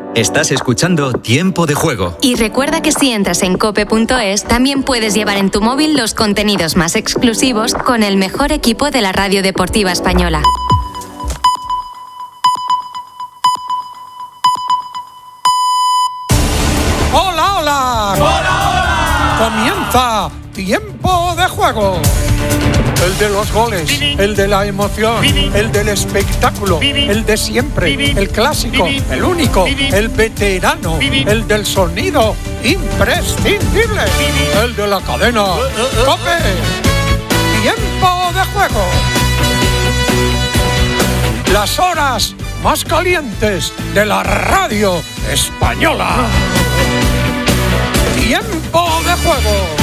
Estás escuchando Tiempo de Juego. Y recuerda que si entras en cope.es, también puedes llevar en tu móvil los contenidos más exclusivos con el mejor equipo de la radio deportiva española. ¡Hola, hola! ¡Hola, hola! Comienza Tiempo de Juego. El de los goles, el de la emoción, el del espectáculo, el de siempre, el clásico, el único, el veterano, el del sonido imprescindible, el de la cadena COPE. Tiempo de Juego. Las horas más calientes de la radio española. Tiempo de Juego.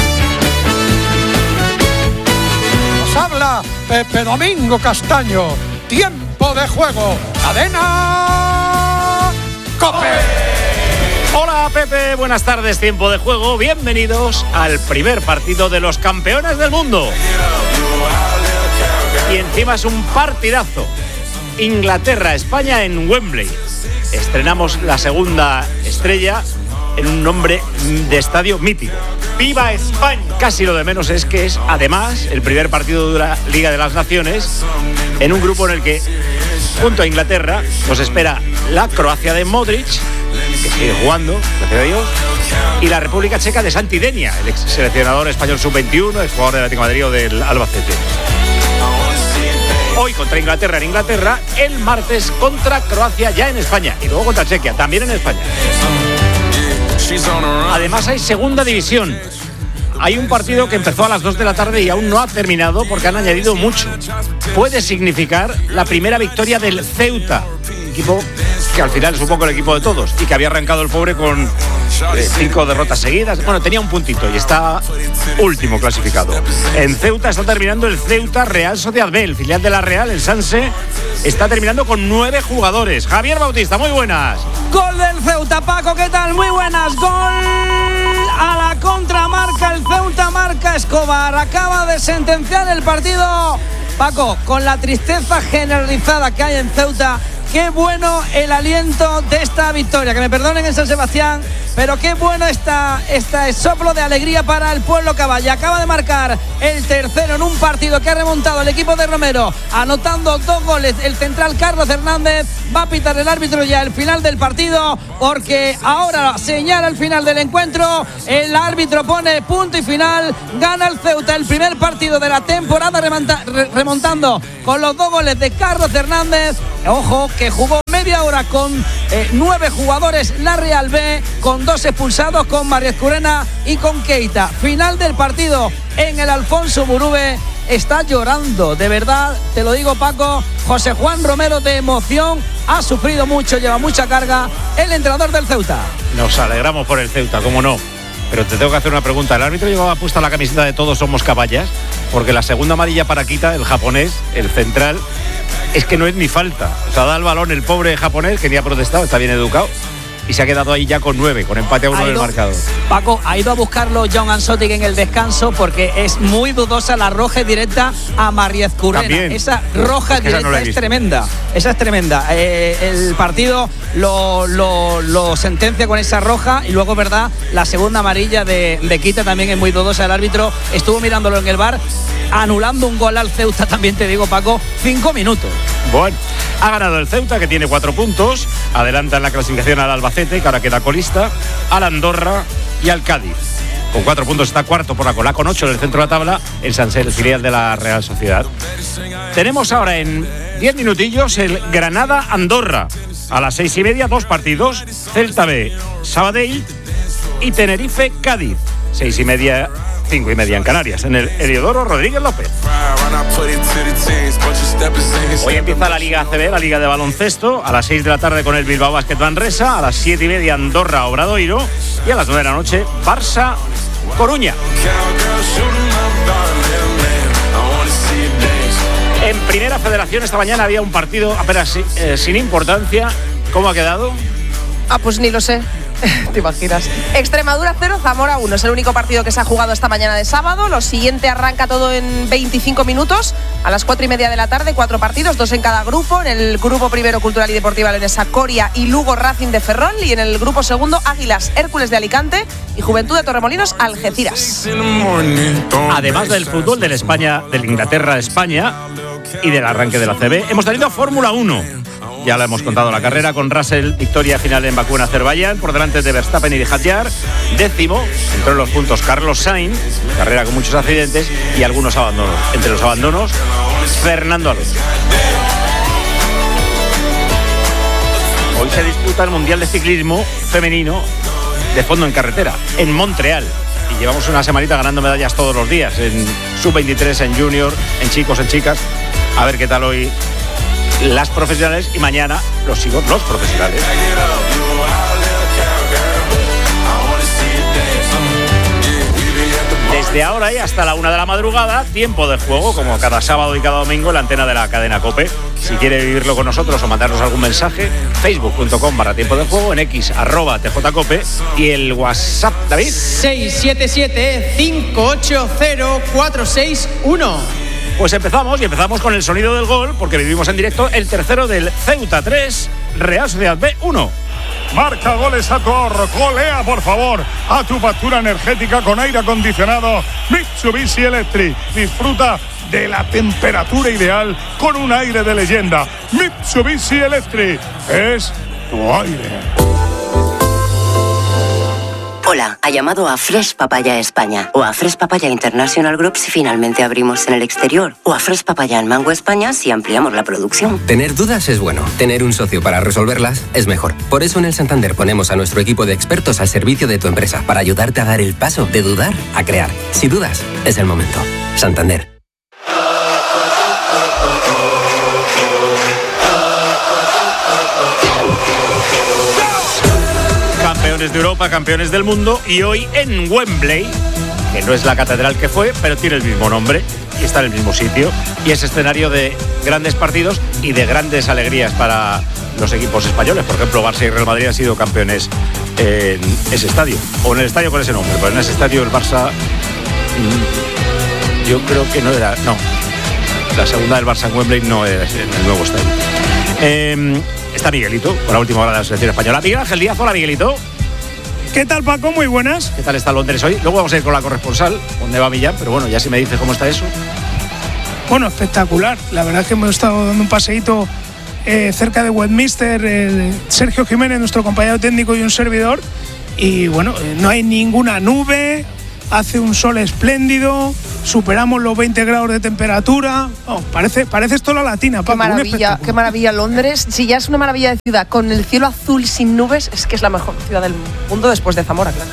Habla Pepe Domingo Castaño. Tiempo de Juego. Cadena COPE. Hola Pepe, buenas tardes. Tiempo de Juego. Bienvenidos al primer partido de los campeones del mundo. Y encima es un partidazo. Inglaterra-España en Wembley. Estrenamos la segunda estrella en un nombre de estadio mítico. ¡Viva España! Casi lo de menos es que es, además, el primer partido de la Liga de las Naciones en un grupo en el que, junto a Inglaterra, nos espera la Croacia de Modric, que sigue jugando, gracias a Dios, y la República Checa de Santi Denia, el ex seleccionador español sub-21, ex jugador del Atlético de Madrid o del Albacete. Hoy contra Inglaterra en Inglaterra, el martes contra Croacia ya en España y luego contra Chequia, también en España. Además hay segunda división. Hay un partido que empezó a las 2 de la tarde y aún no ha terminado porque han añadido mucho. Puede significar la primera victoria del Ceuta, equipo que al final es un poco el equipo de todos y que había arrancado el pobre con 5 derrotas seguidas. Bueno, tenía un puntito y está último clasificado. En Ceuta está terminando el Ceuta Real Sociedad B, el filial de la Real, el Sanse, está terminando con 9 jugadores. Javier Bautista, muy buenas. Gol del Ceuta, Paco, ¿qué tal? Muy buenas. Gol a la contramarca, el Ceuta marca Escobar. Acaba de sentenciar el partido. Paco, con la tristeza generalizada que hay en Ceuta, qué bueno el aliento de esta victoria. Que me perdonen en San Sebastián, pero qué bueno este soplo de alegría para el pueblo caballa. Acaba de marcar el tercero en un partido que ha remontado el equipo de Romero, anotando 2 goles. El central Carlos Hernández. Va a pitar el árbitro ya el final del partido, porque ahora señala el final del encuentro. El árbitro pone punto y final. Gana el Ceuta el primer partido de la temporada, remontando con los 2 goles de Carlos Hernández. Ojo, que jugó media hora con 9 jugadores la Real B, con 2 expulsados, con María Escurena y con Keita. Final del partido en el Alfonso Murube. Está llorando, de verdad, te lo digo, Paco. José Juan Romero, de emoción, ha sufrido mucho, lleva mucha carga el entrenador del Ceuta. Nos alegramos por el Ceuta, cómo no. Pero te tengo que hacer una pregunta. ¿El árbitro llevaba puesta la camiseta de Todos somos caballas? Porque la segunda amarilla para Keita, el japonés, el central, es que no es ni falta. O sea, da el balón el pobre japonés, que ni ha protestado, está bien educado, y se ha quedado ahí ya con 9, con empate a 1 del marcador. Paco, ha ido a buscarlo John Ansotic en el descanso porque es muy dudosa la roja directa a Mariez Curena. Esa roja directa es tremenda. Esa es tremenda. El partido lo sentencia con esa roja y luego, verdad, la segunda amarilla de Keita también es muy dudosa. El árbitro estuvo mirándolo en el VAR, anulando un gol al Ceuta, también te digo, Paco, 5 minutos. Bueno, ha ganado el Ceuta, que tiene 4 puntos, adelanta en la clasificación al Albacete, que ahora queda colista, al Andorra y al Cádiz. Con 4 puntos está cuarto por la cola, con 8 en el centro de la tabla, el Sanse, el filial de la Real Sociedad. Tenemos ahora en 10 minutillos el Granada-Andorra. A las 6:30, 2 partidos, Celta B, Sabadell y Tenerife-Cádiz. 6:30, 5:30 en Canarias, en el Heliodoro Rodríguez López. Hoy empieza la Liga ACB, la Liga de Baloncesto, a las 6 de la tarde con el Bilbao Basket Manresa, a las 7:30 Andorra Obradoiro y a las 9 de la noche Barça Coruña. En Primera Federación esta mañana había un partido apenas sin importancia. ¿Cómo ha quedado? Pues ni lo sé. ¿Te imaginas? Extremadura 0, Zamora 1. Es el único partido que se ha jugado esta mañana de sábado. Lo siguiente arranca todo en 25 minutos. A las 4:30 de la tarde, 4 partidos, 2 en cada grupo. En el grupo primero, Cultural y Deportiva Leonesa, Coria y Lugo Racing de Ferrol. Y en el grupo segundo, Águilas Hércules de Alicante y Juventud de Torremolinos Algeciras. Además del fútbol, del Inglaterra-España y del arranque de la CB, hemos tenido Fórmula 1. Ya lo hemos contado la carrera con Russell, victoria final en Bakú en Azerbaiyán, por delante de Verstappen y de Hadjar. 10º, entró en los puntos Carlos Sainz, carrera con muchos accidentes y algunos abandonos. Entre los abandonos, Fernando Alonso. Hoy se disputa el Mundial de Ciclismo Femenino de fondo en carretera, en Montreal. Y llevamos una semanita ganando medallas todos los días, en sub-23, en junior, en chicos, en chicas. A ver qué tal hoy las profesionales y mañana los profesionales. Desde ahora y hasta la 1 de la madrugada, tiempo de juego, como cada sábado y cada domingo en la antena de la cadena COPE. Si quiere vivirlo con nosotros o mandarnos algún mensaje, facebook.com/tiempo de juego, en X @tjcope y el WhatsApp, David. 677-580-461. Pues empezamos con el sonido del gol, porque vivimos en directo el tercero del Ceuta 3, Real Sociedad B 1. Marca goles a tu ahorro, golea por favor a tu factura energética con aire acondicionado Mitsubishi Electric. Disfruta de la temperatura ideal con un aire de leyenda. Mitsubishi Electric es tu aire. Hola, ha llamado a Fresh Papaya España o a Fresh Papaya International Group si finalmente abrimos en el exterior o a Fresh Papaya en Mango España si ampliamos la producción. Tener dudas es bueno, tener un socio para resolverlas es mejor. Por eso en el Santander ponemos a nuestro equipo de expertos al servicio de tu empresa para ayudarte a dar el paso de dudar a crear. Si dudas, es el momento. Santander. Campeones de Europa, campeones del mundo, y hoy en Wembley, que no es la catedral que fue, pero tiene el mismo nombre y está en el mismo sitio, y es escenario de grandes partidos y de grandes alegrías para los equipos españoles. Por ejemplo, Barça y Real Madrid han sido campeones en ese estadio, o en el estadio con ese nombre, pero en ese estadio el Barça, yo creo que no era, no, la segunda del Barça en Wembley no es en el nuevo estadio. Está Miguelito, por la última hora de la selección española. Miguel Ángel Díaz, hola Miguelito. ¿Qué tal, Paco? Muy buenas. ¿Qué tal está Londres hoy? Luego vamos a ir con la corresponsal, donde va Millán, pero bueno, ya si me dices cómo está eso. Bueno, espectacular. La verdad es que hemos estado dando un paseíto cerca de Westminster, Sergio Jiménez, nuestro compañero técnico, y un servidor. Y bueno, no hay ninguna nube, hace un sol espléndido, superamos los 20 grados de temperatura. Oh, parece esto la latina, Paco. Qué maravilla Londres. Si ya es una maravilla de ciudad, con el cielo azul sin nubes, es que es la mejor ciudad del mundo después de Zamora, claro.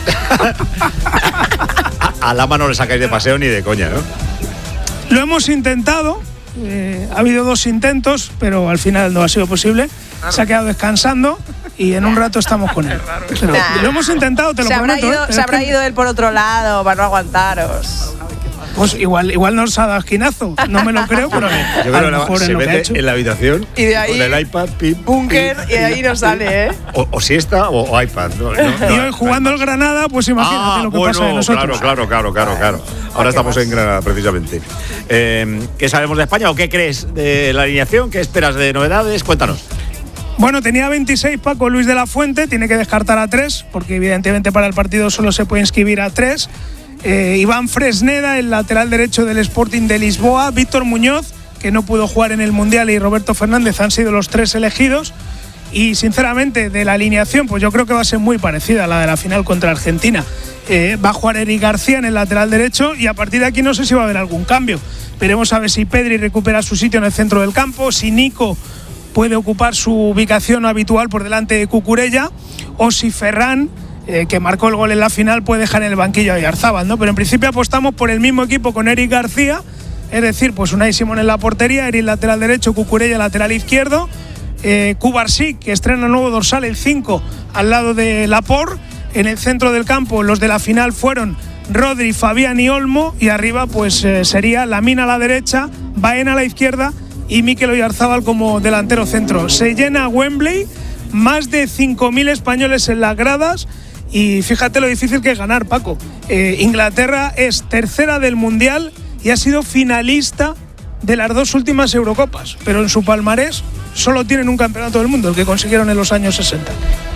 A Lama no le sacáis de paseo ni de coña, ¿no? Lo hemos intentado, ha habido 2 intentos, pero al final no ha sido posible. Se ha quedado descansando y en un rato estamos con él. Pero lo hemos intentado, te lo prometo. Se habrá ido él por otro lado para no aguantaros. Pues igual nos ha dado esquinazo, no me lo creo, pero yo creo a lo mejor se mete en la habitación y de ahí, con el iPad, búnker, y de ahí no sale, ¿eh? O siesta o iPad. No, y hoy jugando el Granada, pues imagínate lo que pasa de nosotros. Claro. Ahora estamos en Granada, precisamente. ¿Qué sabemos de España o qué crees de la alineación? ¿Qué esperas de novedades? Cuéntanos. Bueno, tenía 26 Paco Luis de la Fuente, tiene que descartar a 3, porque evidentemente para el partido solo se puede inscribir a 3. Iván Fresneda, el lateral derecho del Sporting de Lisboa, Víctor Muñoz, que no pudo jugar en el Mundial, y Roberto Fernández han sido los 3 elegidos. Y sinceramente, de la alineación, pues yo creo que va a ser muy parecida a la de la final contra Argentina. Va a jugar Eric García en el lateral derecho, y a partir de aquí no sé si va a haber algún cambio. Veremos a ver si Pedri recupera su sitio en el centro del campo, si Nico puede ocupar su ubicación habitual por delante de Cucurella, o si Ferran, que marcó el gol en la final, puede dejar en el banquillo a Oyarzábal, ¿no? Pero en principio apostamos por el mismo equipo con Eric García, es decir, pues Unai Simón en la portería, Eric lateral derecho, Cucurella lateral izquierdo, Cubarsí, que estrena nuevo dorsal, el 5, al lado de Laporte. En el centro del campo los de la final fueron Rodri, Fabián y Olmo, y arriba pues sería Lamine a la derecha, Baena a la izquierda y Mikel Oyarzábal como delantero centro. Se llena Wembley, más de 5.000 españoles en las gradas. Y fíjate lo difícil que es ganar, Paco. Inglaterra es tercera del Mundial y ha sido finalista de las 2 últimas Eurocopas, pero en su palmarés solo tienen un campeonato del mundo, el que consiguieron en los años 60.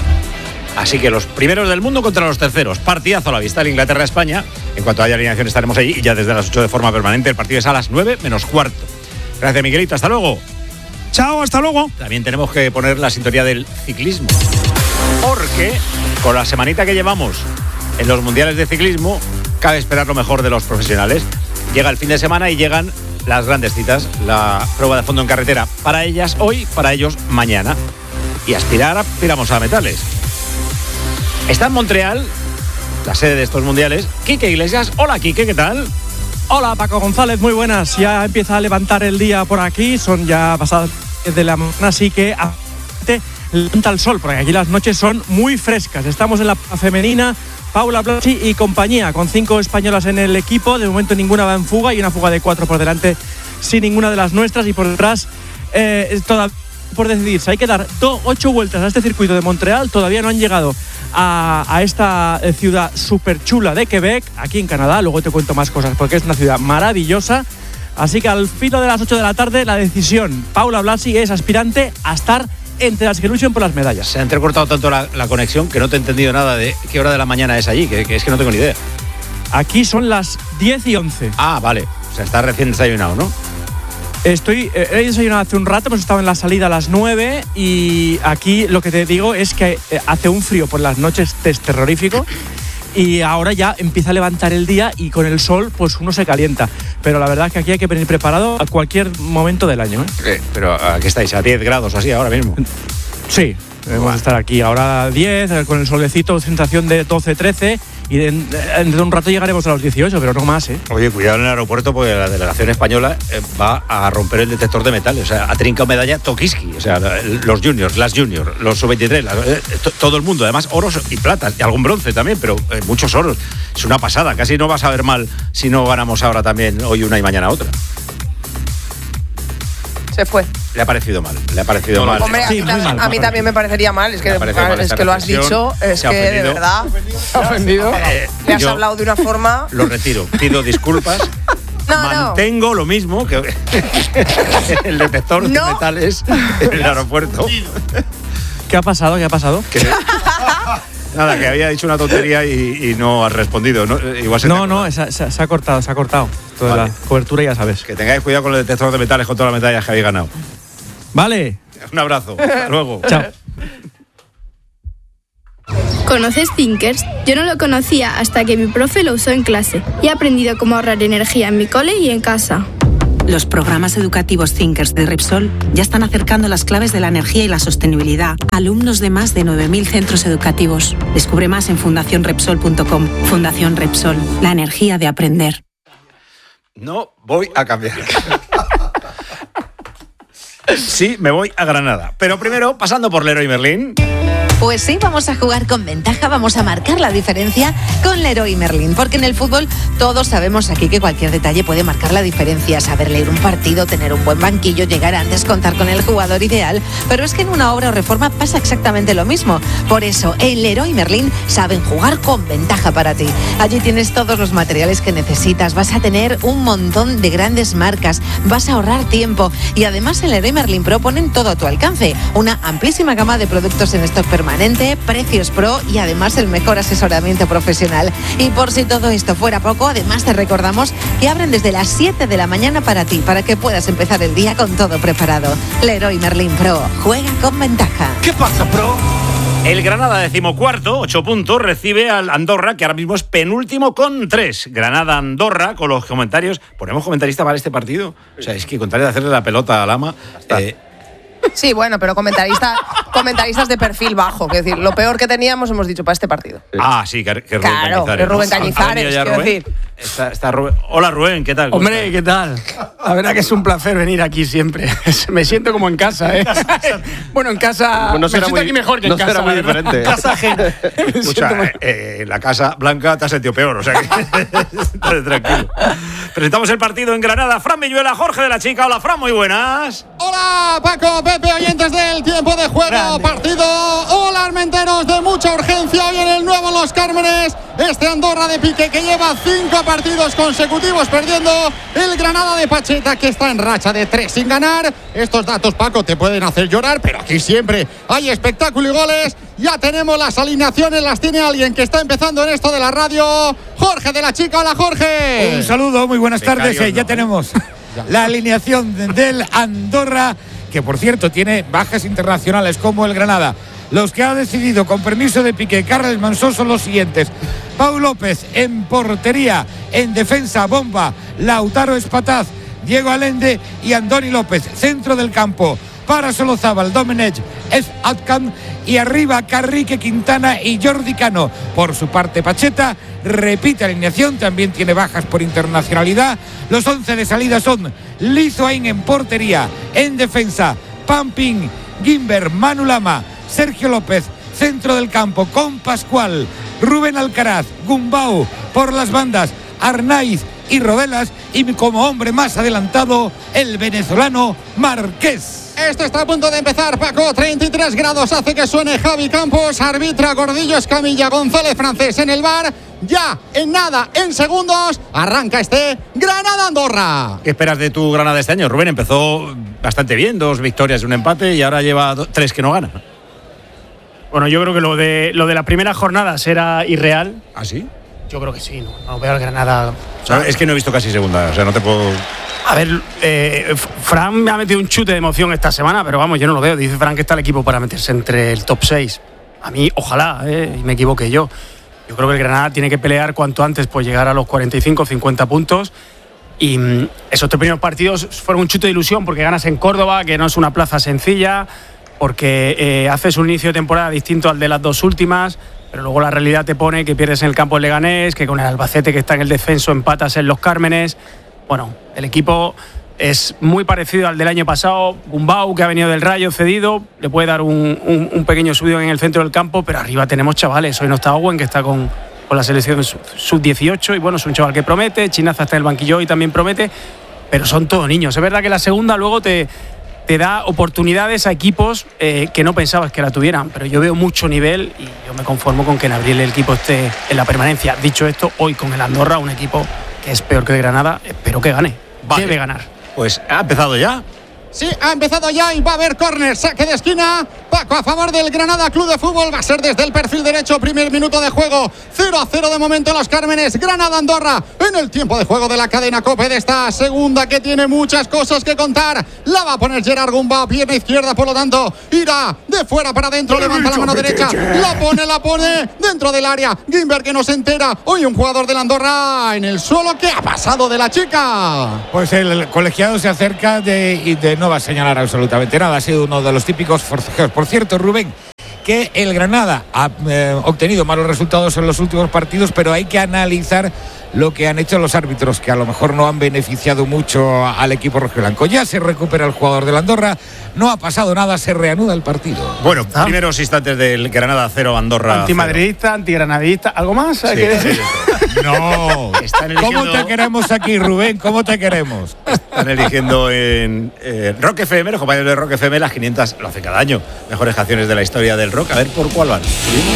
Así que los primeros del mundo contra los terceros. Partidazo a la vista, el Inglaterra-España. En cuanto haya alineación estaremos allí y ya desde las 8 de forma permanente. El partido es a las 9 menos cuarto. Gracias, Miguelito. Hasta luego. Chao, hasta luego. También tenemos que poner la sintonía del ciclismo. Porque con la semanita que llevamos en los mundiales de ciclismo, cabe esperar lo mejor de los profesionales. Llega el fin de semana y llegan las grandes citas. La prueba de fondo en carretera para ellas hoy, para ellos mañana. Y aspiramos a metales. Está en Montreal, la sede de estos mundiales, Quique Iglesias. Hola, Quique, ¿qué tal? Hola, Paco González, muy buenas. Ya empieza a levantar el día por aquí, son ya pasadas de la mañana, así que levanta el sol, porque aquí las noches son muy frescas. Estamos en la femenina, Paula Blasi y compañía, con 5 españolas en el equipo. De momento ninguna va en fuga y una fuga de 4 por delante sin ninguna de las nuestras. Y por detrás, todavía por decidirse. Hay que dar 8 vueltas a este circuito de Montreal. Todavía no han llegado a esta ciudad súper chula de Quebec, aquí en Canadá. Luego te cuento más cosas porque es una ciudad maravillosa. Así que al filo de las 8 de la tarde la decisión. Paula Blasi es aspirante a estar entre las que luchan por las medallas. Se ha entrecortado tanto la conexión que no te he entendido nada de qué hora de la mañana es allí, que es que no tengo ni idea. Aquí son las 10 y 11. Ah, vale. O sea, está recién desayunado, ¿no? He desayunado hace un rato, hemos estado en la salida a las 9 y aquí lo que te digo es que hace un frío por las noches terrorífico y ahora ya empieza a levantar el día y con el sol pues uno se calienta. Pero la verdad es que aquí hay que venir preparado a cualquier momento del año. Pero ¿a qué estáis? ¿A 10 grados o así ahora mismo? Sí, debemos estar aquí ahora a 10, con el solecito, sensación de 12, 13 y dentro de un rato llegaremos a los 18, pero no más, ¿eh? Oye, cuidado en el aeropuerto porque la delegación española va a romper el detector de metales. O sea, ha trincado medalla Tokiski. O sea, los juniors, las juniors, los sub-23, todo el mundo. Además, oros y platas, y algún bronce también, pero muchos oros. Es una pasada. Casi no vas a ver mal si no ganamos ahora también, hoy una y mañana otra. Se fue. Le ha parecido mal. Hombre, sí, a mí también me parecería mal. Es que lo has dicho. Es que de verdad. ¿Se ha ofendido? Le has hablado de una forma. Lo retiro. Pido disculpas. Mantengo lo mismo que el detector de metales en el aeropuerto. ¿Qué ha pasado? Nada, que había dicho una tontería y no has respondido. Igual se ha cortado. Toda la cobertura, ya sabes. Que tengáis cuidado con el detector de metales, con todas las medallas que habéis ganado. Vale. Un abrazo. Hasta luego. Chao. ¿Conoces Thinkers? Yo no lo conocía hasta que mi profe lo usó en clase y he aprendido cómo ahorrar energía en mi cole y en casa. Los programas educativos Thinkers de Repsol ya están acercando las claves de la energía y la sostenibilidad a alumnos de más de 9.000 centros educativos. Descubre más en fundacionrepsol.com. Fundación Repsol, la energía de aprender. No voy a cambiar. Sí, me voy a Granada. Pero primero, pasando por Leroy Merlin. Pues sí, vamos a jugar con ventaja, vamos a marcar la diferencia con Leroy Merlin, porque en el fútbol todos sabemos aquí que cualquier detalle puede marcar la diferencia, saber leer un partido, tener un buen banquillo, llegar antes, contar con el jugador ideal, pero es que en una obra o reforma pasa exactamente lo mismo. Por eso, en Leroy Merlin saben jugar con ventaja para ti. Allí tienes todos los materiales que necesitas, vas a tener un montón de grandes marcas, vas a ahorrar tiempo y además en Leroy Merlin Pro ponen todo a tu alcance, una amplísima gama de productos en stock permanente, precios pro y además el mejor asesoramiento profesional. Y por si todo esto fuera poco, además te recordamos que abren desde las 7 de la mañana para ti, para que puedas empezar el día con todo preparado. Leroy Merlin Pro, juega con ventaja. ¿Qué pasa, Pro? El Granada, 14º, 8 puntos, recibe al Andorra, que ahora mismo es penúltimo con 3. Granada-Andorra, con los comentarios. ¿Ponemos comentarista para este partido? O sea, es que con tal de hacerle la pelota al ama... Sí, bueno, pero comentaristas de perfil bajo. Es decir, lo peor que teníamos hemos dicho para este partido. Ah, sí, que Rubén Cañizares. Claro, Rubén Cañizares, quiero decir. Está Rubén. Hola, Rubén, ¿qué tal? Hombre, ¿qué tal? La verdad que es un placer venir aquí siempre. Me siento como en casa, ¿eh? Bueno, en casa no me siento aquí mejor que en casa. No será muy diferente. En casa ajena. Escucha, en la Casa Blanca te has sentido peor, o sea que tranquilo. Presentamos el partido en Granada. Fran Villuela, Jorge de la Chica. Hola, Fran, muy buenas. Hola, Paco, Pedro. Pepe, oyentes del tiempo de juego. Grande. Partido Armenteros de mucha urgencia hoy en el nuevo Los Cármenes. Este Andorra de Piqué que lleva 5 partidos consecutivos perdiendo. El Granada de Pacheta que está en racha de 3 sin ganar. Estos datos, Paco, te pueden hacer llorar, pero aquí siempre hay espectáculo y goles. Ya tenemos las alineaciones, las tiene alguien que está empezando en esto de la radio. Jorge de la Chica. Hola, Jorge. Un saludo, muy buenas tardes. Ya tenemos la alineación del Andorra, que por cierto tiene bajas internacionales como el Granada. Los que ha decidido con permiso de Piqué, Carles Mansó, son los siguientes: Pau López en portería, en defensa Bomba, Lautaro Espataz, Diego Allende y Andoni López. Centro del campo para Solozábal, Domenech, Atkan y arriba Carrique, Quintana y Jordi Cano. Por su parte Pacheta repite alineación, también tiene bajas por internacionalidad. Los 11 de salida son Lizoain en portería, en defensa Pampín, Guimber, Manu Lama, Sergio López. Centro del campo con Pascual, Rubén Alcaraz, Gumbau. Por las bandas Arnaiz y Rodelas, y como hombre más adelantado el venezolano Márquez. Esto está a punto de empezar, Paco. 33 grados hace que suene Javi Campos. Arbitra Gordillo Escamilla, González Francés en el bar. Ya, en nada, en segundos, arranca este Granada-Andorra. ¿Qué esperas de tu Granada este año? Rubén empezó bastante bien, 2 victorias y un empate, y ahora lleva 3 que no gana. Bueno, yo creo que lo de las primeras jornadas era irreal. ¿Ah, sí? Yo creo que sí, no veo al Granada. O sea, es que no he visto casi segunda, o sea, no te puedo... A ver, Fran me ha metido un chute de emoción esta semana, pero vamos, yo no lo veo. Dice Fran que está el equipo para meterse entre el top 6. A mí, ojalá, y me equivoqué yo. Yo creo que el Granada tiene que pelear cuanto antes por llegar a los 45, 50 puntos. Y esos 3 primeros partidos fueron un chute de ilusión porque ganas en Córdoba, que no es una plaza sencilla, porque haces un inicio de temporada distinto al de las 2 últimas, pero luego la realidad te pone que pierdes en el campo del Leganés, que con el Albacete que está en el descenso empatas en Los Cármenes. Bueno, el equipo es muy parecido al del año pasado. Gumbau, que ha venido del Rayo cedido, le puede dar un pequeño subidón en el centro del campo, pero arriba tenemos chavales. Hoy no está Owen, que está con la selección sub-18, y bueno, es un chaval que promete. Chinaza está en el banquillo y también promete, pero son todos niños. Es verdad que la segunda luego te da oportunidades a equipos que no pensabas que la tuvieran, pero yo veo mucho nivel y yo me conformo con que en abril el equipo esté en la permanencia. Dicho esto, hoy con el Andorra, un equipo que es peor que el Granada, espero que gane. Vale. Debe ganar. Pues ha empezado ya. Sí, ha empezado ya y va a haber córner, saque de esquina. Paco a favor del Granada Club de Fútbol. Va a ser desde el perfil derecho, primer minuto de juego. 0-0 de momento Los Cármenes. Granada-Andorra en el tiempo de juego de la cadena COPE de esta segunda, que tiene muchas cosas que contar. La va a poner Gerard Gumbau, pierna izquierda, por lo tanto irá de fuera para adentro, levanta la mano derecha, la pone dentro del área. Guimber, que no se entera. Hoy un jugador del Andorra en el suelo. ¿Qué ha pasado de la chica? Pues el colegiado se acerca y no va a señalar absolutamente nada. Ha sido uno de los típicos forcejeos. Por cierto, Rubén, que el Granada ha obtenido malos resultados en los últimos partidos, pero hay que analizar lo que han hecho los árbitros, que a lo mejor no han beneficiado mucho al equipo rojiblanco. Ya se recupera el jugador del Andorra, no ha pasado nada, se reanuda el partido. Bueno, primeros instantes del Granada 0, Andorra antimadridista, antigranadista, ¿algo más hay que decir? No. ¿Cómo te queremos aquí, Rubén? ¿Cómo te queremos? Están eligiendo en Rock FM, los compañeros de Rock FM, las 500, lo hace cada año, mejores canciones de la historia del rock. A ver por cuál van.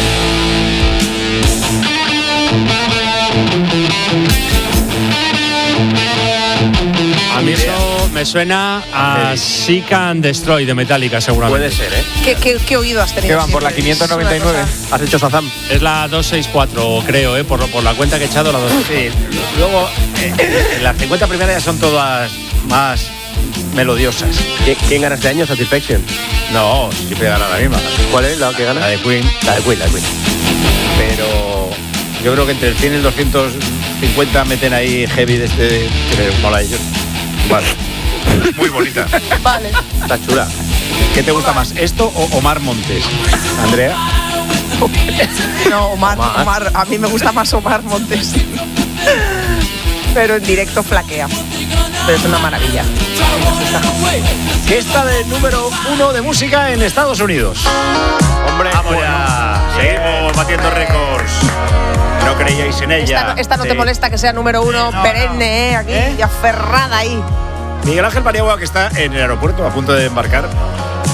A mí eso me suena a Seek and Destroy de Metallica, seguramente. Puede ser, ¿eh? ¿Qué oído has tenido? ¿Qué van por la 599? ¿Has hecho Shazam? Es la 264, creo, por la cuenta que he echado, la 2. Sí, luego en las 50 primeras ya son todas más melodiosas. ¿Quién gana este año? Satisfaction. No, siempre gana la misma. ¿Cuál es la que gana? La de Queen. La de Queen. Pero yo creo que entre el 100 y el 250 meten ahí heavy de este, que les mola a ellos. Vale. Muy bonita. Vale. Está chula. ¿Qué te gusta más, esto o Omar Montes, Andrea? No, Omar. A mí me gusta más Omar Montes. Pero en directo flaquea. Pero es una maravilla. Que está de número 1 de música en Estados Unidos. Hombre, vamos ya. Seguimos batiendo récords. No creíais en ella. Esta no te molesta que sea número 1 perenne, aquí, y aferrada ahí. Miguel Ángel Paniagua, que está en el aeropuerto a punto de embarcar,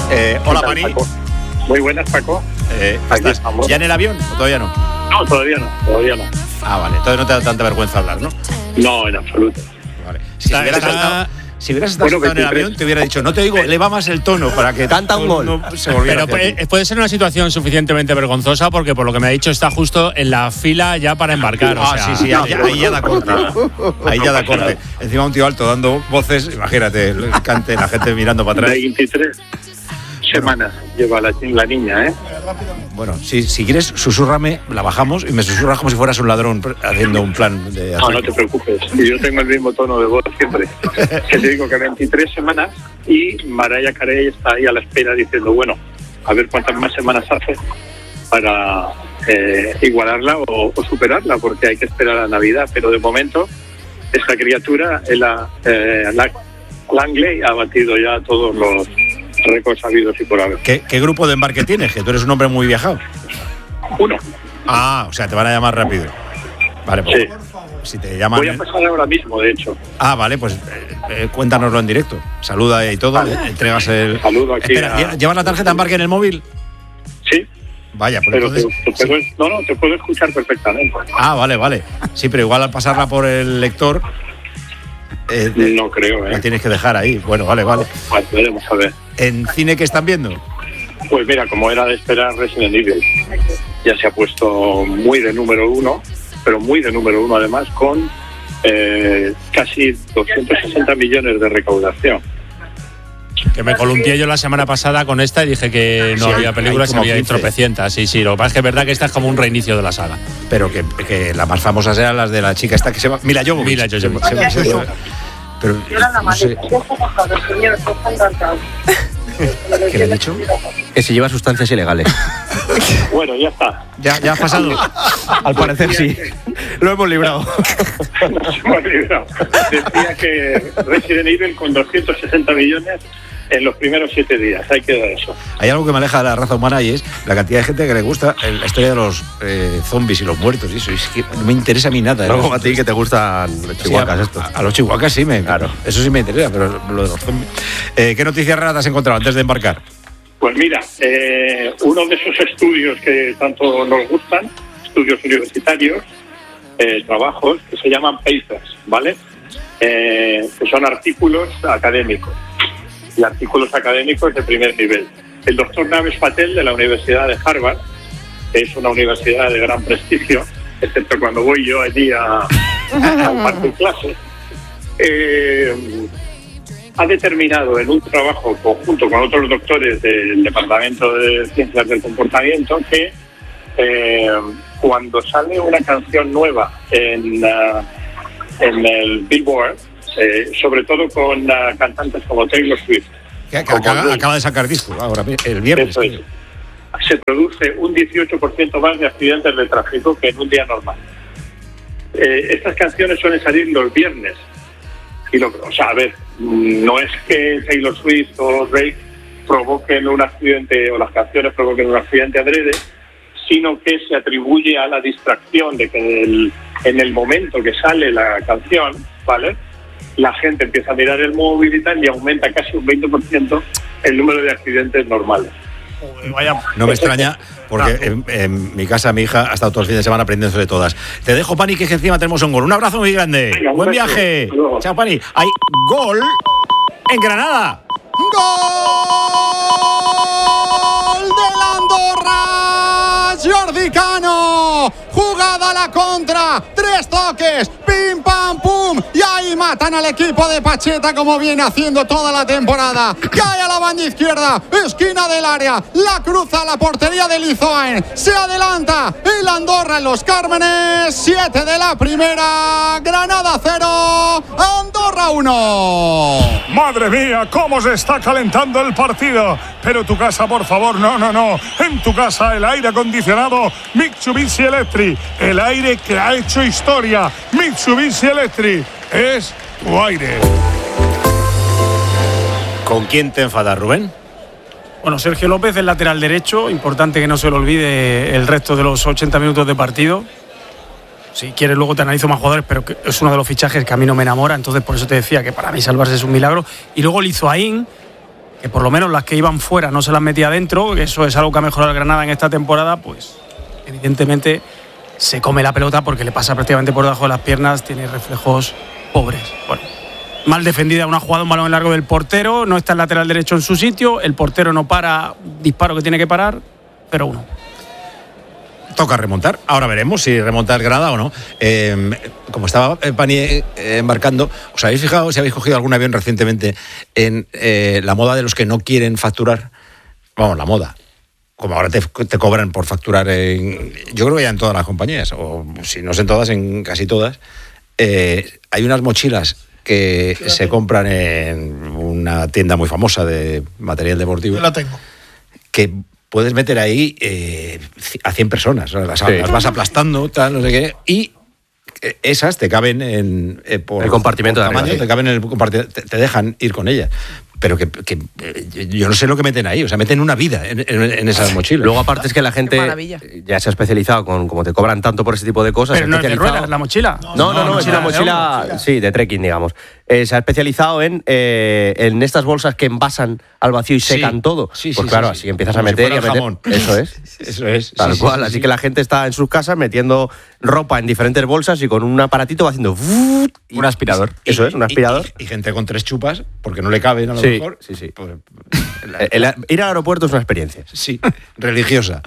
Hola, Pani. Muy buenas, Paco. ¿Estás ya en el avión o todavía no? No, todavía no. Ah, vale. Entonces no te da tanta vergüenza hablar, ¿no? No, en absoluto. Vale. Si hubieras estado en el avión, te hubiera dicho, no te oigo, eleva más el tono para que canta un gol. No se volviera. Pero puede ser una situación suficientemente vergonzosa porque por lo que me ha dicho está justo en la fila ya para embarcar. Sí, ahí ya da corte. Ahí ya da corte. Encima un tío alto dando voces, imagínate, cante la gente mirando para atrás. 23 semanas lleva la niña, ¿eh? Bueno, si quieres, susúrrame, la bajamos y me susurras como si fueras un ladrón haciendo un plan de ataque. No te preocupes, yo tengo el mismo tono de voz siempre. Que te digo que 23 semanas y Mariah Carey está ahí a la espera diciendo, bueno, a ver cuántas más semanas hace para igualarla o superarla, porque hay que esperar a Navidad. Pero de momento, esta criatura, Langley, ha batido ya todos los récords habidos y por haber. ¿Qué grupo de embarque tienes? Que tú eres un hombre muy viajado. Uno. Ah, o sea, te van a llamar rápido. Vale, pues si te llaman. Voy a pasar ahora mismo, de hecho. Ah, vale, pues cuéntanoslo en directo. Saluda y todo, entregas el. Saludo aquí. Espera, ¿llevas la tarjeta de embarque en el móvil? Sí. Vaya, pues pero entonces. te puedo escuchar perfectamente. Ah, vale. Sí, pero igual al pasarla por el lector. No creo, La tienes que dejar ahí. Bueno, vale. Bueno, veremos a ver. ¿En cine qué están viendo? Pues mira, como era de esperar, Resident Evil ya se ha puesto muy de número uno, pero muy de número uno además, con casi 260 millones de recaudación. Que me columpié yo la semana pasada con esta y dije que no había películas, había tropecientas. Sí, lo que pasa es que es verdad que esta es como un reinicio de la saga. Pero que las más famosas eran las de la chica esta que se llama Mila Jovovich. Pero no sé. ¿Qué le he dicho? Que se lleva sustancias ilegales. Bueno, ya está. ¿Ya ha pasado? Al parecer sí. Lo hemos librado. Nos hemos librado. Decía que Resident Evil con 260 millones en los primeros 7 días. Hay que dar eso. Hay algo que me aleja de la raza humana y es la cantidad de gente que le gusta la historia de los zombies y los muertos. Y eso es que no me interesa a mí nada. No como a ti que te gustan los chihuahuas estos. A los chihuahuas sí, claro. Eso sí me interesa, pero lo de los zombies. ¿Qué noticias raras has encontrado antes de embarcar? Pues mira, uno de esos estudios que tanto nos gustan, estudios universitarios, trabajos que se llaman papers, ¿vale? Que son artículos académicos. Y artículos académicos de primer nivel. El doctor Navesh Patel de la Universidad de Harvard, que es una universidad de gran prestigio, excepto cuando voy yo allí a impartir clases, ha determinado en un trabajo conjunto con otros doctores del Departamento de Ciencias del Comportamiento que cuando sale una canción nueva en el Billboard, sobre todo con cantantes como Taylor Swift, que acaba de sacar disco ahora el viernes. Eso es. Se produce un 18% más de accidentes de tráfico que en un día normal. Estas canciones suelen salir los viernes. A ver, no es que Taylor Swift o Drake provoquen un accidente o las canciones provoquen un accidente adrede, sino que se atribuye a la distracción de que en el momento que sale la canción, ¿vale?, la gente empieza a mirar el móvil y tal, y aumenta casi un 20% el número de accidentes normales. No me extraña, porque en mi casa mi hija ha estado todo el fin de semana aprendiendo de todas. Te dejo, Pani, que encima tenemos un gol. Un abrazo muy grande. Venga, buen viaje. Chao, Pani. Hay gol en Granada. ¡Gol del Andorra! Jordi Cano. Jugada a la contra. 3 toques. Pim, pam, pum. Y ahí matan al equipo de Pacheta como viene haciendo toda la temporada. Cae a la banda izquierda. Esquina del área. La cruza a la portería de Lizoen. Se adelanta el Andorra en Los Cármenes. 7 de la primera. Granada 0. Andorra 1. Madre mía, cómo se está calentando el partido. Pero tu casa, por favor, no. En tu casa el aire acondicionado Mitsubishi Electric. El aire que ha hecho historia. Mitsubishi Electric es tu aire. ¿Con quién te enfadas, Rubén? Bueno, Sergio López, el lateral derecho. Importante que no se lo olvide el resto de los 80 minutos de partido. Si quieres luego te analizo más jugadores, pero es uno de los fichajes que a mí no me enamora. Entonces por eso te decía que para mí salvarse es un milagro. Y luego Lizoaín, que por lo menos las que iban fuera no se las metía adentro, que eso es algo que ha mejorado el Granada en esta temporada, pues evidentemente se come la pelota porque le pasa prácticamente por debajo de las piernas, tiene reflejos pobres. Bueno, mal defendida una jugada, un balón en largo del portero, no está el lateral derecho en su sitio, el portero no para, disparo que tiene que parar, 0-1. Toca remontar, ahora veremos si remonta el Granada o no. Como estaba Pani embarcando, ¿os habéis fijado si habéis cogido algún avión recientemente en la moda de los que no quieren facturar? Vamos, la moda. Como ahora te cobran por facturar yo creo que ya en todas las compañías, o si no es en todas, en casi todas. Hay unas mochilas que se compran en una tienda muy famosa de material deportivo. Yo la tengo. Que puedes meter ahí a 100 personas, las vas aplastando, tal, no sé qué, y esas te caben por el compartimento por de tamaño, arriba, te caben en el compartimento, te dejan ir con ellas. Pero que yo no sé lo que meten ahí, o sea, meten una vida en esas mochilas. Luego, aparte, es que la gente ya se ha especializado como te cobran tanto por ese tipo de cosas. Pero no es de ruedas la mochila. No, es una mochila, sí, de trekking, digamos. Se ha especializado en estas bolsas que envasan al vacío y secan todo. Sí, pues claro, así empiezas a meter y a meter. Jamón. Eso es. Tal cual. Así que la gente está en sus casas metiendo ropa en diferentes bolsas y con un aparatito va haciendo un aspirador. Eso es, un aspirador. Y gente con 3 chupas, porque no le caben a lo mejor. Sí. Pues, ir al aeropuerto es una experiencia. Sí, religiosa.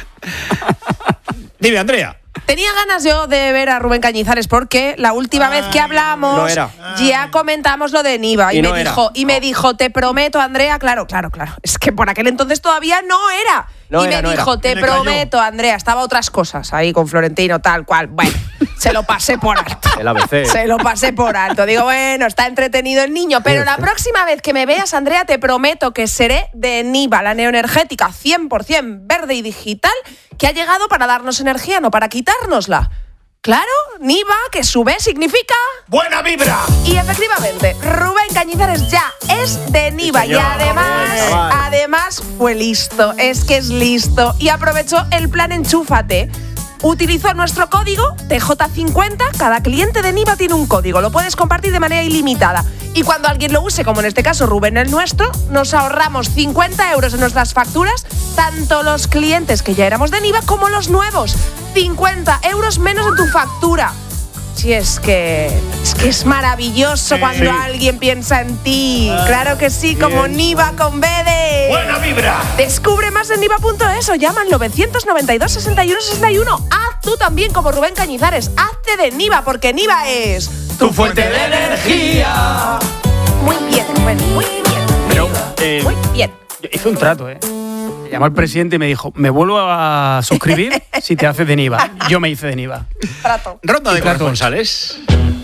Dime, Andrea. Tenía ganas yo de ver a Rubén Cañizares porque la última vez que hablamos ya comentamos lo de Niva y me dijo, te prometo, Andrea, claro, es que por aquel entonces todavía no era. Te prometo, Andrea, estaba otras cosas ahí con Florentino, tal cual. Bueno, se lo pasé por alto. El ABC. Se lo pasé por alto. Digo, bueno, está entretenido el niño, pero la próxima vez que me veas, Andrea, te prometo que seré de Niva, la neoenergética 100% verde y digital, que ha llegado para darnos energía, no para quitárnosla. Claro, Niva, que su B significa ¡buena vibra! Y efectivamente, Rubén Cañizares ya es de Niva, sí, y además fue listo, es que es listo y aprovechó el plan Enchúfate. Utilizó nuestro código TJ50, cada cliente de Niva tiene un código, lo puedes compartir de manera ilimitada. Y cuando alguien lo use, como en este caso Rubén el nuestro, nos ahorramos 50 euros en nuestras facturas, tanto los clientes que ya éramos de Niva como los nuevos. 50 euros menos en tu factura. Si es que es maravilloso cuando alguien piensa en ti. Claro que sí, como Niva con B de... ¡buena vibra! Descubre más en niva.es o llama al 992 61 61. Haz tú también como Rubén Cañizares. Hazte de Niva, porque Niva es... tu fuente de energía. Muy bien, Rubén, muy bien. Pero, muy bien. Yo hice un trato, Me llamó el presidente y me dijo, me vuelvo a suscribir si te haces de Niva. Yo me hice de Niva. Trato. Ronda de corresponsales.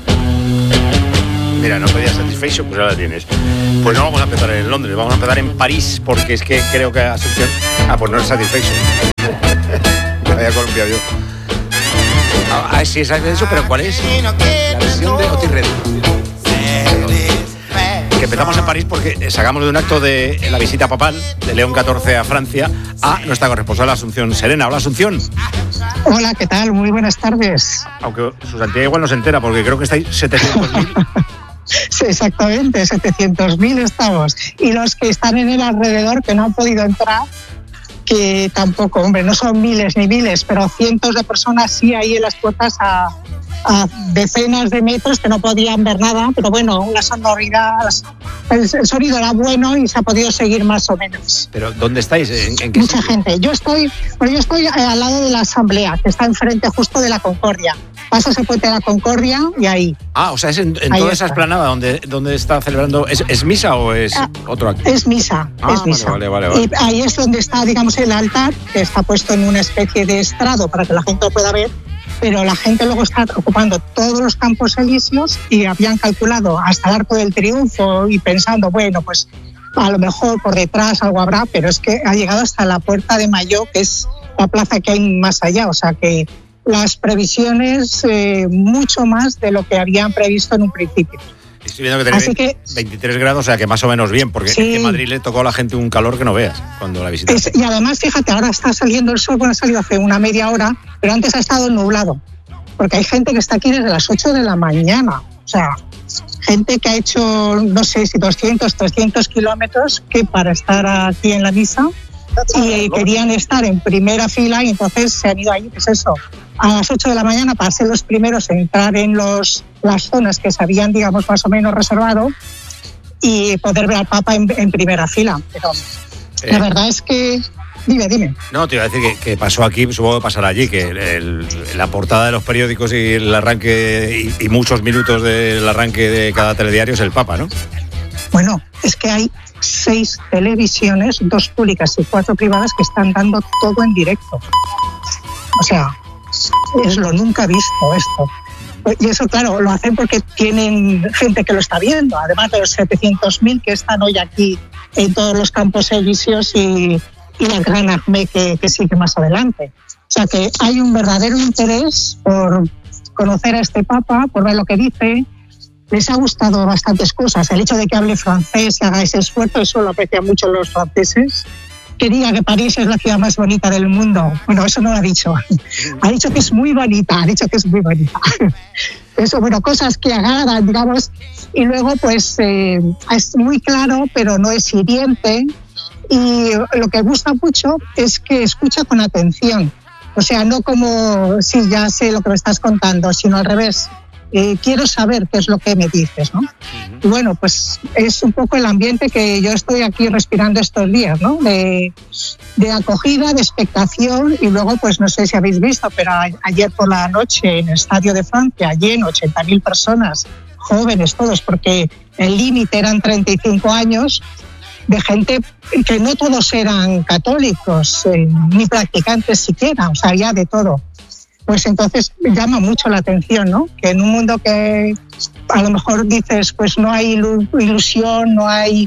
Mira, no pedías Satisfaction, pues ahora la tienes. Pues no vamos a empezar en Londres, vamos a empezar en París, porque es que creo que Asunción... pues no es Satisfaction. Me había columpiado yo. Sí, es Satisfaction, pero ¿cuál es? La versión de Otis Redding. Que empezamos en París porque sacamos de un acto de la visita papal de León XIV a Francia a nuestra corresponsal Asunción Serena. Hola, Asunción. Hola, ¿qué tal? Muy buenas tardes. Aunque su santidad igual no se entera porque creo que estáis 700.000. Sí, exactamente, 700.000 estamos. Y los que están en el alrededor que no han podido entrar, que tampoco, hombre, no son miles ni miles, pero cientos de personas sí ahí en las puertas a decenas de metros que no podían ver nada, pero bueno, la sonoridad, el sonido era bueno y se ha podido seguir más o menos. ¿Pero dónde estáis? ¿En qué Mucha sitio? gente. Yo estoy al lado de la Asamblea, que está enfrente justo de la Concordia. Pasas el puente de la Concordia y ahí. O sea, es en toda esa explanada donde está celebrando. ¿Es misa o es otro acto? Es misa, es misa. Vale. Y ahí es donde está, digamos, el altar, que está puesto en una especie de estrado para que la gente lo pueda ver. Pero la gente luego está ocupando todos los campos elíseos y habían calculado hasta el Arco del Triunfo y pensando, bueno, pues a lo mejor por detrás algo habrá, pero es que ha llegado hasta la Puerta de Mayo, que es la plaza que hay más allá. O sea que las previsiones mucho más de lo que habían previsto en un principio. Estoy viendo que tenéis 23 grados, o sea que más o menos bien, porque sí. En Madrid le tocó a la gente un calor que no veas cuando la visitaste. Y además, fíjate, ahora está saliendo el sol, bueno, ha salido hace una media hora, pero antes ha estado nublado, porque hay gente que está aquí desde las 8 de la mañana, o sea, gente que ha hecho, no sé si 200, 300 kilómetros que para estar aquí en la misa y querían estar en primera fila y entonces se han ido ahí, pues eso, a las 8 de la mañana para ser los primeros en entrar en las zonas que se habían, digamos, más o menos reservado y poder ver al Papa en primera fila. Pero la verdad es que... Dime. No, te iba a decir que pasó aquí, supongo que pasará allí, que la portada de los periódicos y el arranque y muchos minutos del arranque de cada telediario es el Papa, ¿no? Bueno, es que hay 6 televisiones, 2 públicas y 4 privadas que están dando todo en directo. O sea, es lo nunca visto esto. Y eso, claro, lo hacen porque tienen gente que lo está viendo, además de los 700.000 que están hoy aquí en todos los campos elíseos y la gran ACME que sigue más adelante. O sea que hay un verdadero interés por conocer a este Papa, por ver lo que dice. Les ha gustado bastantes cosas. El hecho de que hable francés y haga ese esfuerzo, eso lo aprecian mucho los franceses. Que diga que París es la ciudad más bonita del mundo. Bueno, eso no lo ha dicho. Ha dicho que es muy bonita, Eso, bueno, cosas que agradan, digamos. Y luego, pues, es muy claro, pero no es hiriente. Y lo que gusta mucho es que escucha con atención. O sea, no como, sí, ya sé lo que me estás contando, sino al revés. Quiero saber qué es lo que me dices, ¿no? Y bueno, pues es un poco el ambiente que yo estoy aquí respirando estos días, ¿no? De acogida, de expectación y luego, pues no sé si habéis visto, pero ayer por la noche en el Estadio de Francia, lleno, 80.000 personas, jóvenes todos, porque el límite eran 35 años, de gente que no todos eran católicos, ni practicantes siquiera, o sea, había de todo. Pues entonces llama mucho la atención, ¿no? Que en un mundo que a lo mejor dices, pues no hay ilusión, no hay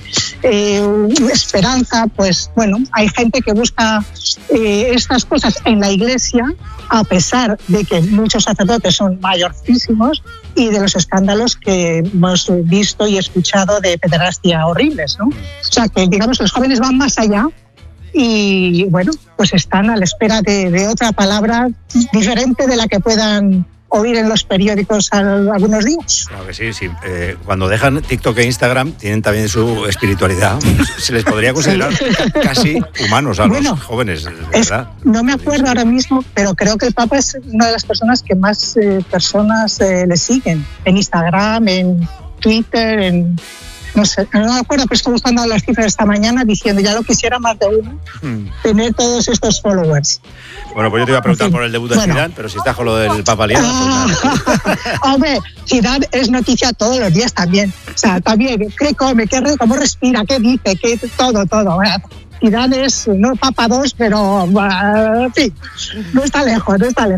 esperanza, pues bueno, hay gente que busca estas cosas en la iglesia, a pesar de que muchos sacerdotes son mayorcísimos y de los escándalos que hemos visto y escuchado de pederastia horribles, ¿no? O sea que, digamos, los jóvenes van más allá y, bueno, pues están a la espera de otra palabra diferente de la que puedan oír en los periódicos algunos días. Claro que sí. Cuando dejan TikTok e Instagram tienen también su espiritualidad. Se les podría considerar casi humanos a los jóvenes, ¿verdad? No me acuerdo ahora mismo, pero creo que el Papa es una de las personas que más personas le siguen en Instagram, en Twitter, no sé, no me acuerdo, pero estoy buscando las cifras esta mañana diciendo, ya lo quisiera más de uno, tener todos estos followers. Bueno, pues yo te iba a preguntar por el debut de Zidane, pero si estás con lo del Papa liado, Hombre, Zidane es noticia todos los días también. O sea, también, qué come, cómo respira, qué dice, todo. Zidane es, no Papa 2, pero, en fin, no está lejos.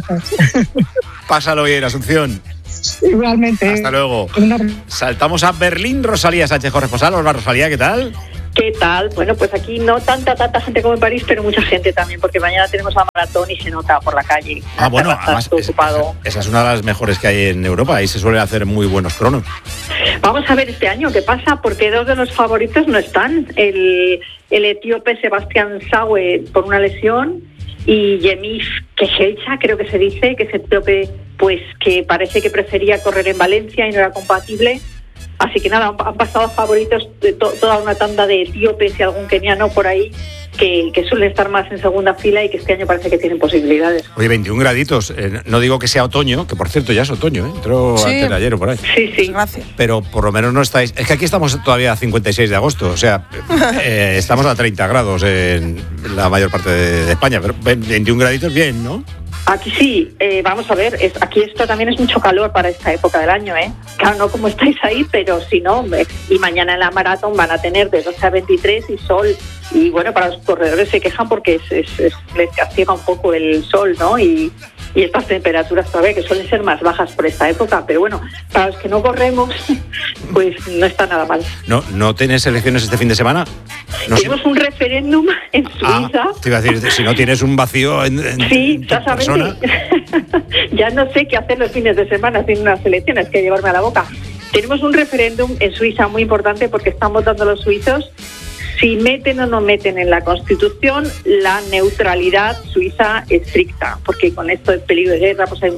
Pásalo bien, Asunción. Igualmente. Hasta luego. Saltamos a Berlín. Rosalía Sánchez corresponsal. Hola, Rosalía, ¿qué tal? ¿Qué tal? Bueno, pues aquí no tanta gente como en París, pero mucha gente también, porque mañana tenemos la maratón y se nota por la calle. Bueno, además esa es una de las mejores que hay en Europa. Ahí se suele hacer muy buenos cronos. Vamos a ver este año qué pasa, porque 2 de los favoritos no están. El etíope Sebastián Sawe por una lesión y Yemif Kejelcha, creo que se dice, que es etíope, pues que parece que prefería correr en Valencia y no era compatible. Así que nada, han pasado favoritos de toda una tanda de etíopes y algún keniano por ahí que suelen estar más en segunda fila y que este año parece que tienen posibilidades. Oye, 21 graditos, no digo que sea otoño, que por cierto ya es otoño, entró antes de ayer o por ahí. Sí, gracias. Pero por lo menos no estáis... Es que aquí estamos todavía a 56 de agosto, o sea, estamos a 30 grados en la mayor parte de España, pero 21 graditos bien, ¿no? Aquí sí, vamos a ver, aquí esto también es mucho calor para esta época del año, ¿eh? Claro, no como estáis ahí, pero si no, y mañana en la maratón van a tener de 12 a 23 y sol. Y bueno, para los corredores se quejan porque les castiga un poco el sol, ¿no? Y estas temperaturas todavía que suelen ser más bajas por esta época, pero bueno, para los que no corremos, pues no está nada mal. ¿No tienes elecciones este fin de semana? Tenemos un referéndum en Suiza. Te iba a decir, si no tienes un vacío en sí, exactamente. Ya no sé qué hacer los fines de semana sin unas elecciones, que llevarme a la boca. Tenemos un referéndum en Suiza muy importante porque están votando los suizos si meten o no meten en la Constitución la neutralidad suiza estricta, porque con esto del peligro de guerra pues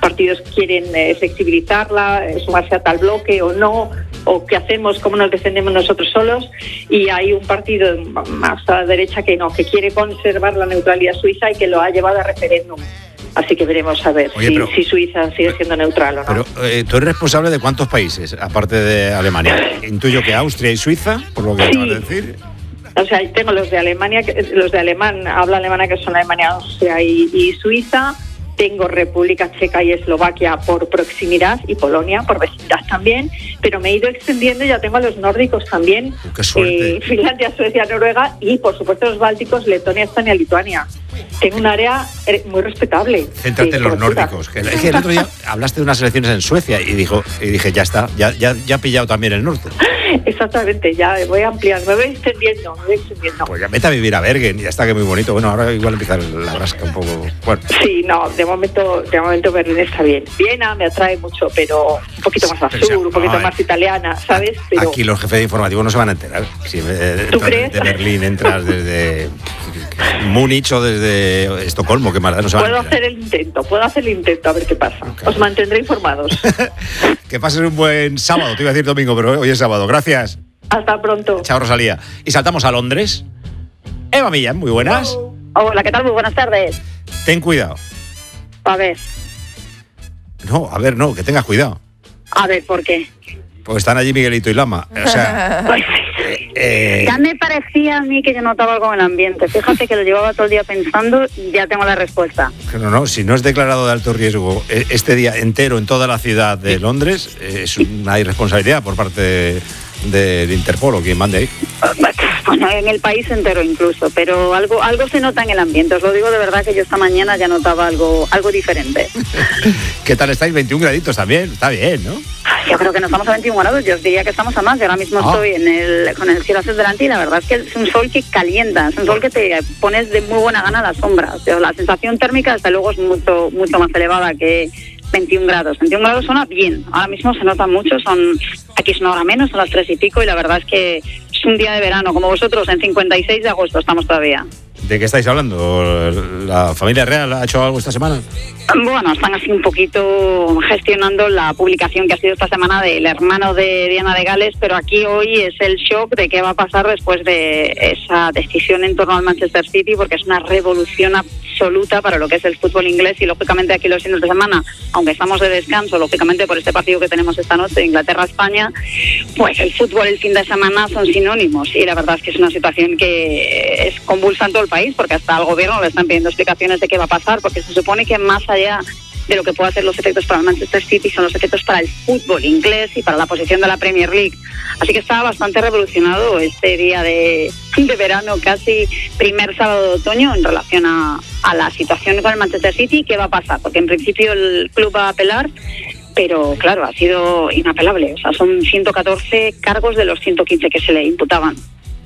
partidos quieren flexibilizarla, sumarse a tal bloque o no, o qué hacemos, cómo nos defendemos nosotros solos, y hay un partido más a la derecha que no, que quiere conservar la neutralidad suiza y que lo ha llevado a referéndum. Así que veremos a ver si Suiza sigue siendo neutral o no. Pero tú eres responsable de ¿cuántos países, aparte de Alemania? Intuyo que Austria y Suiza, por lo que acabas de decir. O sea, tengo los de Alemania, los de habla alemana, que son Alemania, Austria y Suiza. Tengo República Checa y Eslovaquia por proximidad y Polonia por vecindad también, pero me he ido extendiendo y ya tengo a los nórdicos también. ¡Qué suerte! Finlandia, Suecia, Noruega y por supuesto los bálticos, Letonia, Estonia, Lituania. Tengo un área muy respetable. Céntrate en los nórdicos. Que el otro día hablaste de unas elecciones en Suecia y dije, ya está, ya he pillado también el norte. Exactamente, ya voy ampliando, me voy extendiendo. Pues ya vete a vivir a Bergen, ya está, que muy bonito. Bueno, ahora igual empieza la rasca un poco. Bueno. Sí, no, de momento Berlín está bien. Viena me atrae mucho, pero un poquito más al sur, un poquito más italiana, ¿sabes? Pero aquí los jefes de informativo no se van a enterar. Si ¿Tú crees? De Berlín entras desde Múnich o desde Estocolmo, que más no se van a enterar. Puedo hacer el intento, a ver qué pasa. Okay. Os mantendré informados. Que pases un buen sábado, te iba a decir domingo, pero hoy es sábado. Gracias. Hasta pronto. Chao, Rosalía. Y saltamos a Londres. Eva Millán, muy buenas. Hola, ¿qué tal? Muy buenas tardes. Ten cuidado. A ver. No, que tengas cuidado. A ver, ¿por qué? Pues están allí Miguelito y Lama. O sea... Ya me parecía a mí que yo notaba algo en el ambiente. Fíjate que lo llevaba todo el día pensando y ya tengo la respuesta. No, si no es declarado de alto riesgo este día entero en toda la ciudad de Londres, es una irresponsabilidad por parte del Interpol o quien mande ahí. Bueno, en el país entero incluso, pero algo se nota en el ambiente. Os lo digo de verdad que yo esta mañana ya notaba algo diferente. ¿Qué tal estáis? 21 graditos también, está bien, ¿no? Yo creo que no estamos a 21 grados, yo os diría que estamos a más. Yo ahora mismo estoy con el cielo hacia delante y la verdad es que es un sol que calienta, es un sol que te pones de muy buena gana a la sombra. O sea, la sensación térmica desde luego es mucho más elevada que 21 grados. 21 grados suena bien, ahora mismo se nota mucho, aquí es una hora menos, son las 3 y pico y la verdad es que es un día de verano, como vosotros, en 56 de agosto estamos todavía. ¿De qué estáis hablando? ¿La familia real ha hecho algo esta semana? Bueno, están así un poquito gestionando la publicación que ha sido esta semana del hermano de Diana de Gales, pero aquí hoy es el shock de qué va a pasar después de esa decisión en torno al Manchester City, porque es una revolución absoluta para lo que es el fútbol inglés y lógicamente aquí los fines de semana, aunque estamos de descanso, lógicamente por este partido que tenemos esta noche, Inglaterra-España, pues el fútbol el fin de semana son sinónimos y la verdad es que es una situación que es convulsa en todo el país, porque hasta al gobierno le están pidiendo explicaciones de qué va a pasar, porque se supone que más allá de lo que pueda hacer los efectos para el Manchester City son los efectos para el fútbol inglés y para la posición de la Premier League. Así que estaba bastante revolucionado este día de verano, casi primer sábado de otoño, en relación a la situación con el Manchester City y qué va a pasar, porque en principio el club va a apelar, pero claro, ha sido inapelable. O sea, son 114 cargos de los 115 que se le imputaban.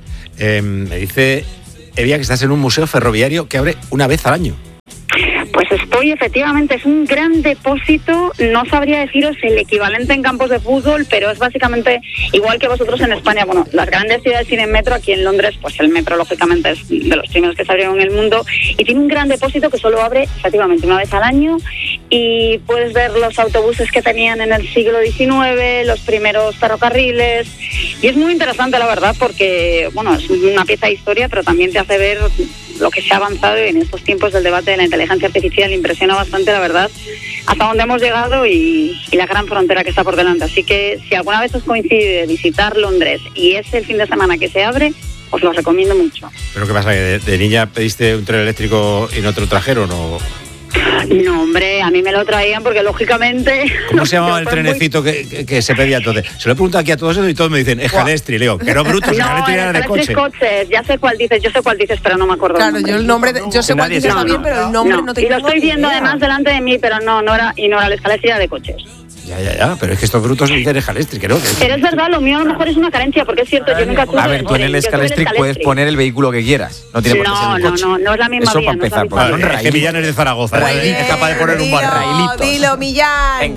Me dice Evia que estás en un museo ferroviario que abre una vez al año. Pues estoy, efectivamente, es un gran depósito, no sabría deciros el equivalente en campos de fútbol, pero es básicamente igual que vosotros en España. Bueno, las grandes ciudades tienen metro, aquí en Londres, pues el metro lógicamente es de los primeros que se abrieron en el mundo y tiene un gran depósito que solo abre efectivamente una vez al año y puedes ver los autobuses que tenían en el siglo XIX, los primeros ferrocarriles y es muy interesante la verdad porque, bueno, es una pieza de historia, pero también te hace ver lo que se ha avanzado y en estos tiempos del debate de la inteligencia artificial impresiona bastante, la verdad, hasta dónde hemos llegado y la gran frontera que está por delante. Así que si alguna vez os coincide visitar Londres y es el fin de semana que se abre, os lo recomiendo mucho. ¿Pero qué pasa? ¿Que de niña pediste un tren eléctrico y no te lo trajeron o...? No, hombre, a mí me lo traían porque lógicamente... ¿Cómo se llamaba el trenecito que se pedía entonces? Se lo he preguntado aquí a todos y todos me dicen, es Jalestri, Leo, que no bruto, es Jalestri era de coche. Coches, ya sé cuál dices, pero no me acuerdo. Claro, yo el nombre, yo sé cuál dices también, pero el nombre no te y lo estoy viendo además delante de mí, pero no era el Jalestri, era de coches. Ya, pero es que estos brutos dicen Jalestri, que no. Pero es verdad, lo mío a lo mejor es una carencia, porque es cierto, yo nunca tuve... A ver, tú en el Scalestri puedes poner el vehículo que quieras, no tiene por qué ser el coche. No es la misma Eso vía. Eso para empezar, es que Millán es de Zaragoza, es capaz de poner un bar. Dilo, Millán. Venga.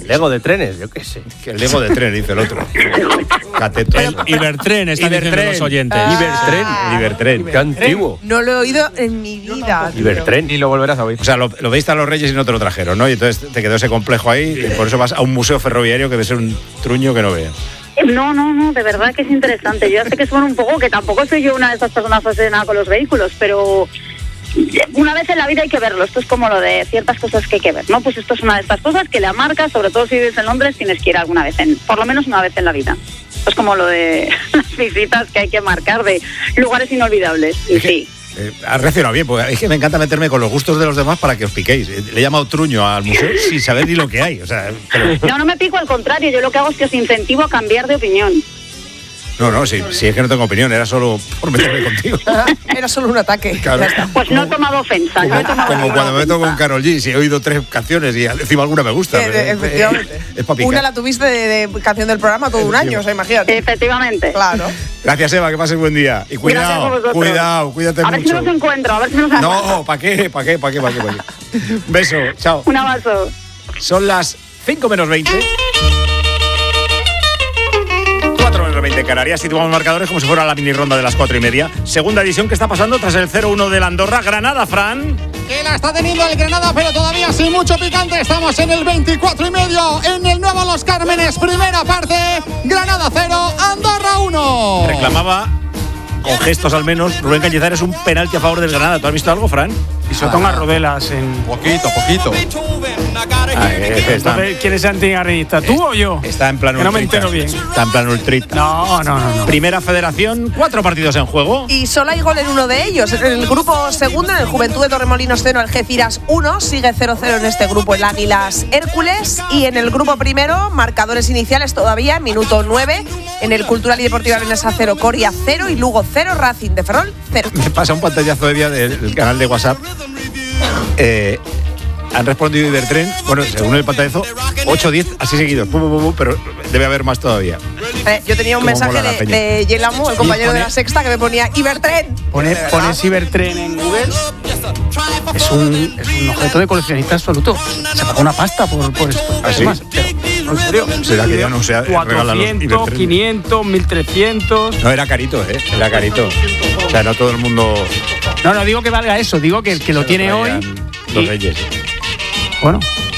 Lego de trenes, yo qué sé. Que el Lego de trenes, dice el otro. Cateto. Ibertren, están diciendo los oyentes. Ibertren. Qué antiguo. No lo he oído en mi vida. Ibertren. Ni lo volverás a oír. O sea, lo veiste a los Reyes y no te lo trajeron, ¿no? Y entonces te quedó ese complejo ahí y por eso vas a un museo ferroviario que debe ser un truño que no veas. No, de verdad que es interesante. Yo sé que suena un poco, que tampoco soy yo una de esas personas fascinadas con los vehículos, pero una vez en la vida hay que verlo. Esto es como lo de ciertas cosas que hay que ver, ¿no? Pues esto es una de estas cosas que la marca, sobre todo si vives en Londres, tienes que ir alguna vez, por lo menos una vez en la vida. Es como lo de las visitas que hay que marcar de lugares inolvidables. Y sí. Has reaccionado bien, porque es que me encanta meterme con los gustos de los demás para que os piquéis. Le he llamado truño al museo sin saber ni lo que hay. O sea, No me pico, al contrario. Yo lo que hago es que os incentivo a cambiar de opinión. No, sí, es que no tengo opinión, era solo por meterme contigo. Era solo un ataque. Claro. Pues no he tomado ofensa. Como cuando me meto con Karol G, si he oído 3 canciones y encima alguna me gusta. Efectivamente. Es para picar. Una la tuviste de canción del programa todo un año, o sea, imagínate. Efectivamente. Claro. Gracias, Eva, que pases buen día. Y cuidado, cuídate mucho. A ver si nos encuentro, a ver si nos No, ¿para qué? ¿Para qué? Beso, chao. Un abrazo. Son las 5 menos 20. 4:20 en Canarias, situamos marcadores como si fuera la mini ronda de las 4:30. Segunda edición que está pasando tras el 0-1 del Andorra. Granada, Fran. Que la está teniendo el Granada, pero todavía sin mucho picante. Estamos en el 24,5 en el nuevo Los Cármenes. Primera parte, Granada 0, Andorra 1. Reclamaba, con gestos al menos, Rubén Cañizares un penalti a favor del Granada. ¿Tú has visto algo, Fran? Y Sotón a Rodelas en... Poquito. Entonces, ¿quién es antigarrinista? ¿Tú o yo? Está en plan ultrita. Que no me entero bien. Está en plan ultrita. No. Primera Federación, 4 partidos en juego. Y solo hay gol en uno de ellos. En el grupo segundo, en el Juventud de Torremolinos 0, Algeciras 1. Sigue 0-0 en este grupo el Águilas Hércules. Y en el grupo primero, marcadores iniciales todavía, minuto 9. En el Cultural y Deportiva Leonesa 0, Coria 0 y Lugo 0, Racing de Ferrol 0. Me pasa un pantallazo de día del canal de WhatsApp. Han respondido Ibertren, bueno, según el pantallazo, 8-10 así seguidos, pero debe haber más todavía. Yo tenía un mensaje de Yelamu, el compañero de La Sexta, que me ponía Ibertren. Pones Ibertren en Google. Es un objeto de coleccionista absoluto. Se pagó una pasta por esto. ¿Ah, sí? Además, ¿en serio? ¿Será que ya no se regalan los 400, 500, 1300. No, era carito, era carito. O sea, no todo el mundo... No digo que valga eso, digo que el que lo tiene hoy... Los Reyes. Bueno.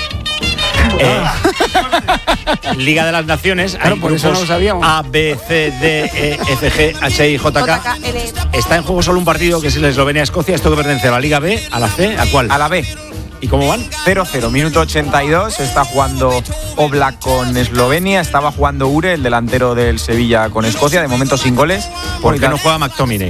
Liga de las Naciones. Claro, por eso no lo sabíamos. A, B, C, D, E, F, G, H, I, J, K. Está en juego solo un partido que es el Eslovenia-Escocia. Esto que pertenece a la Liga B, a la C, ¿a cuál? A la B. ¿Y cómo van? 0-0, minuto 82. Está jugando Oblak con Eslovenia. Estaba jugando Ure, el delantero del Sevilla, con Escocia. De momento sin goles. ¿Por qué no juega McTominay?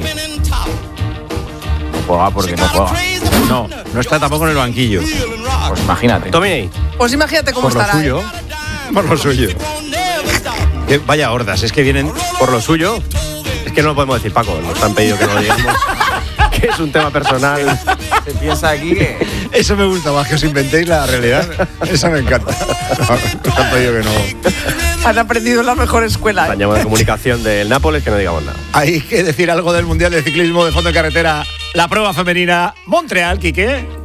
No juega porque no juega. No está tampoco en el banquillo. Pues imagínate. Tommy. Pues imagínate cómo estará. Por lo suyo. Vaya hordas, es que vienen por lo suyo. Es que no lo podemos decir, Paco. Nos han pedido que no lo digamos. Que es un tema personal. Se piensa aquí que... Eso me gusta más, que os inventéis la realidad. Esa me encanta. Nos han pedido que no. Han aprendido en la mejor escuela. La llamada de comunicación del Nápoles, que no digamos nada. Hay que decir algo del Mundial de Ciclismo de Fondo de Carretera. La prueba femenina Montreal, Quique.